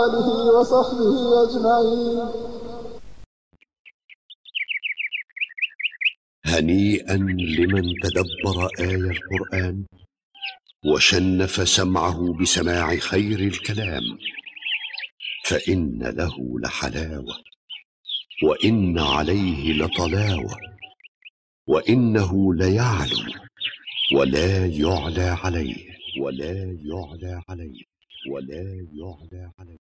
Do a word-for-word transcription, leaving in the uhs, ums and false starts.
آله وصحبه أجمعين. هنيئا لمن تدبر آي القرآن وشنف سمعه بسماع خير الكلام، فإن له لحلاوة وإن عليه لطلاوة، وإنه ليعلو ولا يعلى عليه ولا يعلى عليه ولا يعلى عليه.